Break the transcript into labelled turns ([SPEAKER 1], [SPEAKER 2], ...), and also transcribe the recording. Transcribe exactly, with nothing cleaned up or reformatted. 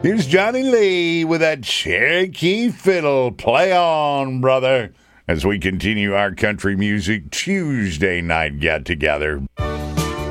[SPEAKER 1] Here's Johnny Lee with that Cherokee fiddle. Play on, brother, as we continue our country music Tuesday night get-together.